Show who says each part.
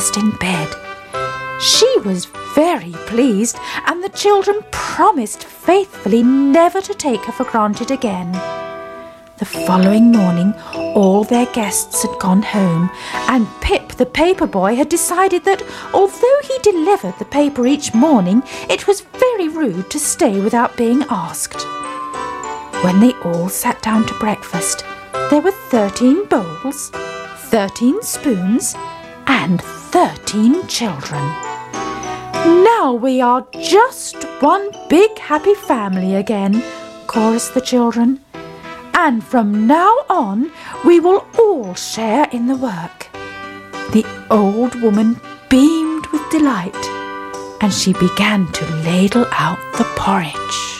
Speaker 1: breakfast in bed. She was very pleased, and the children promised faithfully never to take her for granted again. The following morning, all their guests had gone home, and Pip the paper boy had decided that although he delivered the paper each morning, it was very rude to stay without being asked. When they all sat down to breakfast, there were 13 bowls, 13 spoons, and 13 children. "Now we are just one big happy family again," chorused the children. "And from now on we will all share in the work." The old woman beamed with delight, and she began to ladle out the porridge.